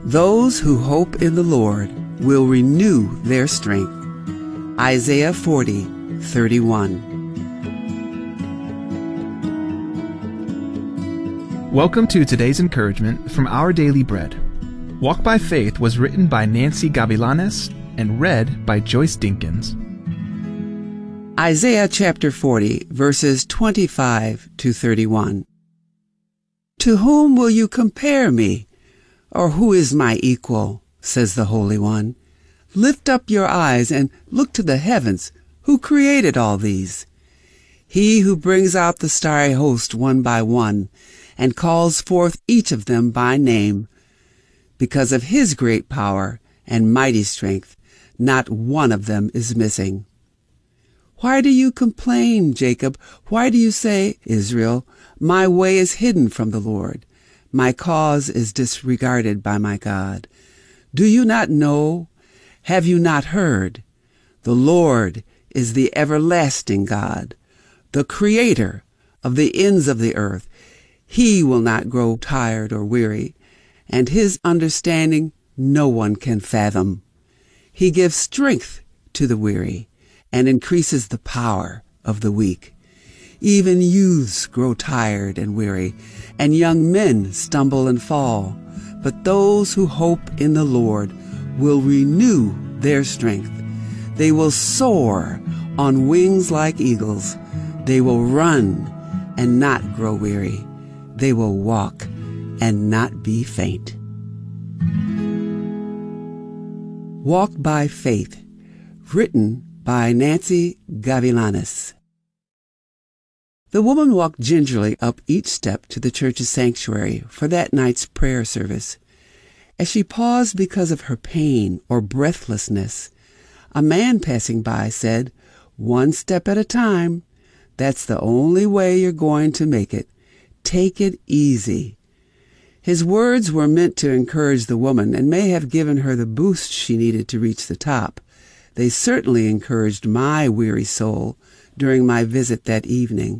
Those who hope in the Lord will renew their strength. Isaiah 40:31. Welcome to today's encouragement from Our Daily Bread. Walk by Faith was written by Nancy Gavilanes and read by Joyce Dinkins. Isaiah chapter 40, verses 25 to 31. To whom will you compare me? Or who is my equal? Says the Holy One. Lift up your eyes and look to the heavens. Who created all these? He who brings out the starry host one by one and calls forth each of them by name. Because of his great power and mighty strength, not one of them is missing. Why do you complain, Jacob? Why do you say, Israel, my way is hidden from the Lord? My cause is disregarded by my God. Do you not know? Have you not heard? The Lord is the everlasting God, the Creator of the ends of the earth. He will not grow tired or weary, and his understanding no one can fathom. He gives strength to the weary and increases the power of the weak. Even youths grow tired and weary, and young men stumble and fall. But those who hope in the Lord will renew their strength. They will soar on wings like eagles. They will run and not grow weary. They will walk and not be faint. Walk by Faith, written by Nancy Gavilanes. The woman walked gingerly up each step to the church's sanctuary for that night's prayer service. As she paused because of her pain or breathlessness, a man passing by said, "One step at a time. That's the only way you're going to make it. Take it easy." His words were meant to encourage the woman and may have given her the boost she needed to reach the top. They certainly encouraged my weary soul during my visit that evening.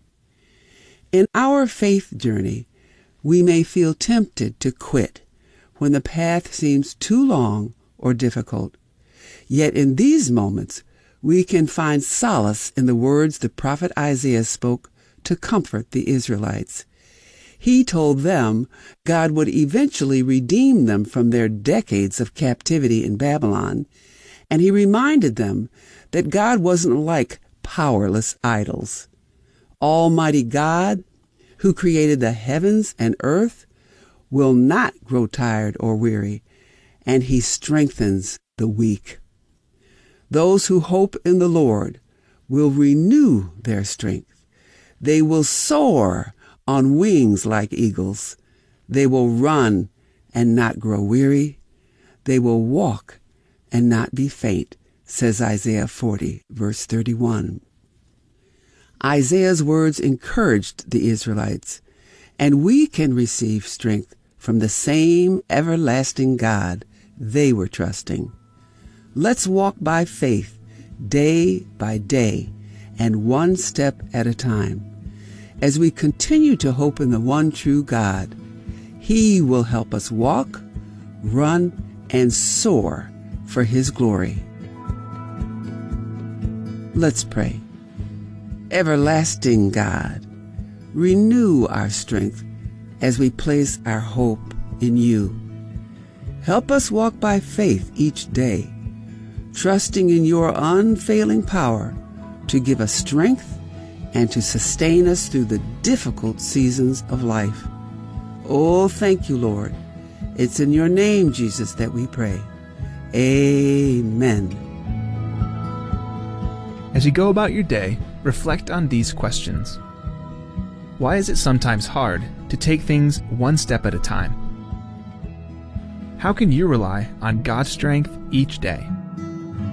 In our faith journey, we may feel tempted to quit when the path seems too long or difficult. Yet in these moments, we can find solace in the words the prophet Isaiah spoke to comfort the Israelites. He told them God would eventually redeem them from their decades of captivity in Babylon, and he reminded them that God wasn't like powerless idols. Almighty God, who created the heavens and earth, will not grow tired or weary, and he strengthens the weak. Those who hope in the Lord will renew their strength. They will soar on wings like eagles. They will run and not grow weary. They will walk and not be faint, says Isaiah 40, verse 31. Isaiah's words encouraged the Israelites, and we can receive strength from the same everlasting God they were trusting. Let's walk by faith, day by day, and one step at a time. As we continue to hope in the one true God, He will help us walk, run, and soar for His glory. Let's pray. Everlasting God, renew our strength as we place our hope in You. Help us walk by faith each day, trusting in Your unfailing power to give us strength and to sustain us through the difficult seasons of life. Oh, thank You, Lord. It's in Your name, Jesus, that we pray. Amen. As you go about your day, reflect on these questions. Why is it sometimes hard to take things one step at a time? How can you rely on God's strength each day?